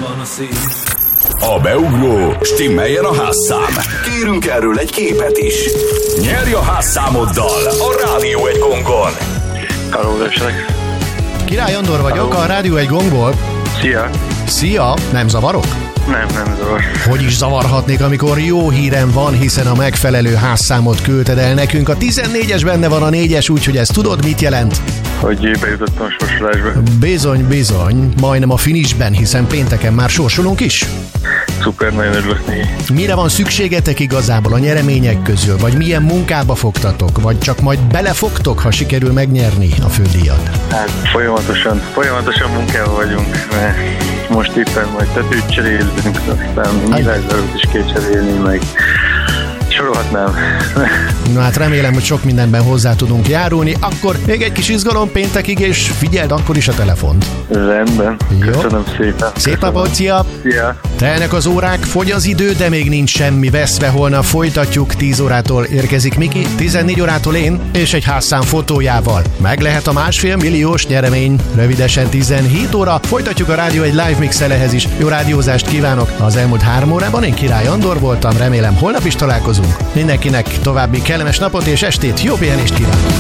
van a szív. A beugró stimmeljen a házszám. Kérünk erről egy képet is. Nyerj a házszámoddal a Rádió egy gongon. Halló, tessenek. Király Andor vagyok, a Rádió egy gongból. Szia. Szia, nem zavarok? Nem zavar. Hogy is zavarhatnék, amikor jó hírem van, hiszen a megfelelő házszámot küldted el nekünk. A 14-es benne van a 4-es, úgyhogy ezt tudod, mit jelent? Hogy bejutottam a sorsolásba. Bizony, majdnem a finishben, hiszen pénteken már sorsolunk is. Szuper, nagyon örülök neki. Mire van szükségetek igazából a nyeremények közül? Vagy milyen munkába fogtatok? Vagy csak majd belefogtok, ha sikerül megnyerni a fődíjat? Hát folyamatosan munkában vagyunk, mert most éppen majd tetőt cserélünk, aztán nyilászdarút is kell cserélni, meg sorolhatnám. Na hát remélem, hogy sok mindenben hozzá tudunk járulni. Akkor még egy kis izgalom péntekig, és figyeld akkor is a telefont. Rendben. Jó. Köszönöm szépen. Szép napot, szia! Szia! Telnek az órák, fogy az idő, de még nincs semmi veszve. Holnap folytatjuk, 10 órától érkezik Miki, 14 órától én, és egy házszám fotójával. Meg lehet a 1,5 milliós nyeremény. Rövidesen 17 óra. Folytatjuk a Rádió egy live mixelehez is. Jó rádiózást kívánok! Az elmúlt 3 órában én Király Andor voltam, remélem holnap is találkozunk. Mindenkinek további kellemes napot és estét, jó pihenést kívánok!